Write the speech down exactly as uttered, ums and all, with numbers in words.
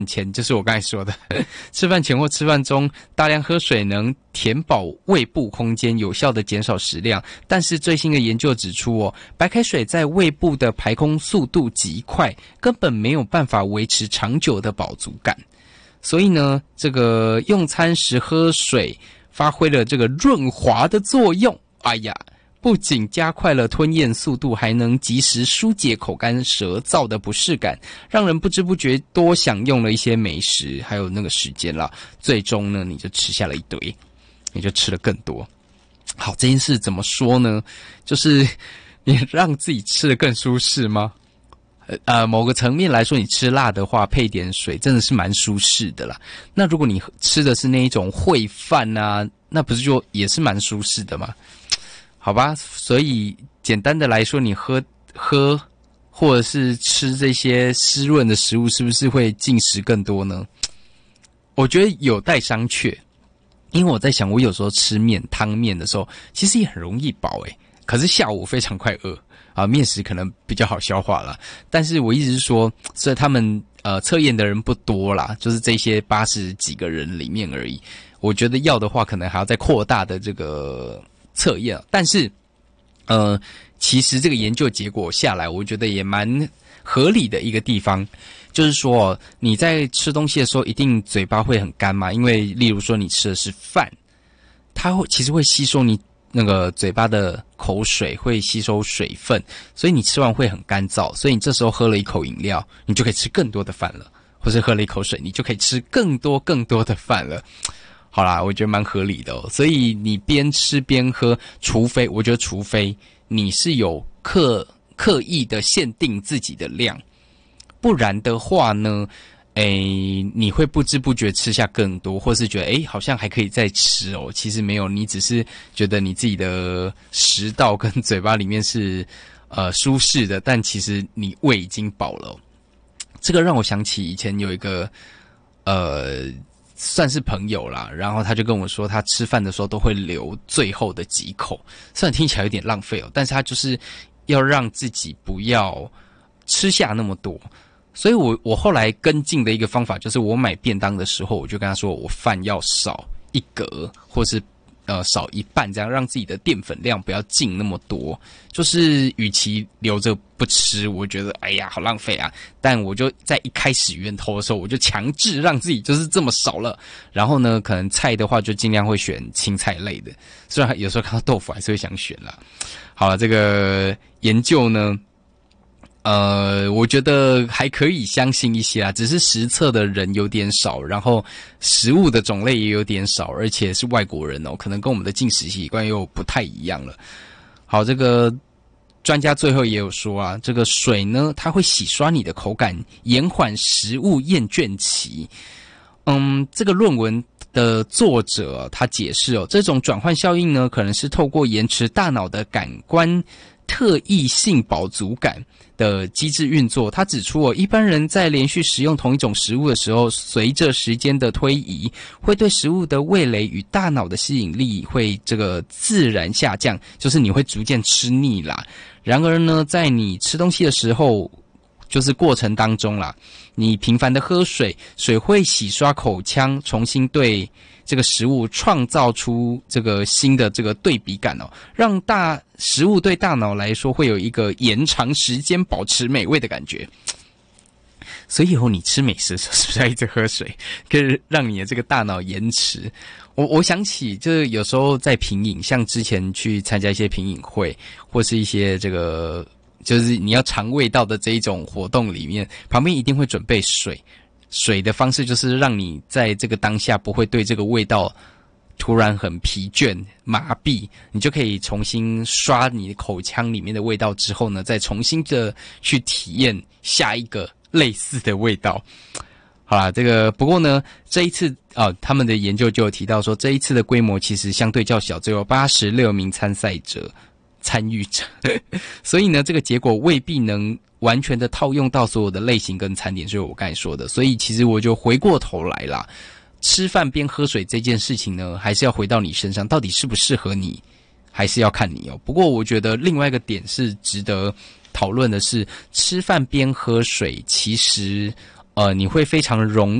前就是我刚才说的，吃饭前或吃饭中大量喝水能填饱胃部空间，有效的减少食量。但是最新的研究指出哦，白开水在胃部的排空速度极快，根本没有办法维持长久的饱足感。所以呢，这个用餐时喝水发挥了这个润滑的作用。哎呀，不仅加快了吞咽速度，还能及时疏解口干舌燥的不适感，让人不知不觉多享用了一些美食，还有那个时间啦。最终呢，你就吃下了一堆，你就吃了更多。好，这件事怎么说呢？就是你让自己吃得更舒适吗？呃，某个层面来说，你吃辣的话，配点水真的是蛮舒适的啦。那如果你吃的是那一种烩饭啊，那不是就也是蛮舒适的吗？好吧，所以简单的来说，你喝喝或者是吃这些湿润的食物，是不是会进食更多呢？我觉得有待商榷，因为我在想，我有时候吃面汤面的时候，其实也很容易饱诶，可是下午非常快饿啊，面食可能比较好消化啦。但是我一直是说，所以他们呃测验的人不多啦，就是这些八十几个人里面而已。我觉得要的话，可能还要再扩大的这个测验，但是，呃，其实这个研究结果下来，我觉得也蛮合理的一个地方，就是说你在吃东西的时候，一定嘴巴会很干嘛，因为例如说你吃的是饭，它会其实会吸收你那个嘴巴的口水，会吸收水分，所以你吃完会很干燥，所以你这时候喝了一口饮料，你就可以吃更多的饭了，或者喝了一口水，你就可以吃更多更多的饭了。好啦，我觉得蛮合理的哦。所以你边吃边喝，除非我觉得，除非你是有刻刻意的限定自己的量，不然的话呢，诶，你会不知不觉吃下更多，或是觉得诶好像还可以再吃哦。其实没有，你只是觉得你自己的食道跟嘴巴里面是呃舒适的，但其实你胃已经饱了哦。这个让我想起以前有一个呃。算是朋友啦，然后他就跟我说，他吃饭的时候都会留最后的几口，虽然听起来有点浪费哦，但是他就是要让自己不要吃下那么多。所以我我后来跟进的一个方法就是，我买便当的时候，我就跟他说，我饭要少一格，或是呃少一半，这样让自己的淀粉量不要进那么多。就是与其留着不吃，我觉得哎呀好浪费啊，但我就在一开始源头的时候，我就强制让自己就是这么少了。然后呢，可能菜的话就尽量会选青菜类的，虽然有时候看到豆腐还是会想选啦。好了，这个研究呢，呃，我觉得还可以相信一些啦，只是实测的人有点少，然后食物的种类也有点少，而且是外国人哦，可能跟我们的进食习惯又不太一样了。好，这个专家最后也有说啊，这个水呢，它会洗刷你的口感，延缓食物厌倦期。嗯，这个论文的作者他解释哦，这种转换效应呢，可能是透过延迟大脑的感官特异性饱足感的机制运作。他指出哦，一般人在连续食用同一种食物的时候，随着时间的推移，会对食物的味蕾与大脑的吸引力会这个自然下降，就是你会逐渐吃腻啦。然而呢，在你吃东西的时候，就是过程当中啦，你频繁的喝水，水会洗刷口腔，重新对这个食物创造出这个新的这个对比感哦，让大食物对大脑来说会有一个延长时间保持美味的感觉。所以以后你吃美食的时候，是不是要一直喝水，可以让你的这个大脑延迟？我我想起，就是有时候在品饮，像之前去参加一些品饮会，或是一些这个就是你要尝味道的这一种活动里面，旁边一定会准备水。水的方式就是让你在这个当下不会对这个味道突然很疲倦麻痹，你就可以重新刷你的口腔里面的味道之后呢，再重新的去体验下一个类似的味道。好啦，这个不过呢，这一次啊、哦，他们的研究就有提到说，这一次的规模其实相对较小，只有八十六名参赛者参与者，所以呢，这个结果未必能完全的套用到所有的类型跟餐点，就是我刚才说的。所以其实我就回过头来啦，吃饭边喝水这件事情呢，还是要回到你身上，到底适不适合你，还是要看你哦。不过我觉得另外一个点是值得讨论的是，吃饭边喝水，其实呃，你会非常容